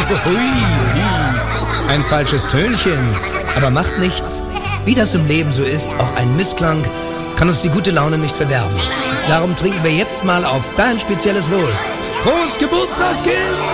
Ein falsches Tönchen, aber macht nichts. Wie das im Leben so ist, auch ein Missklang kann uns die gute Laune nicht verderben. Darum trinken wir jetzt mal auf dein spezielles Wohl. Prost, Geburtstagskind!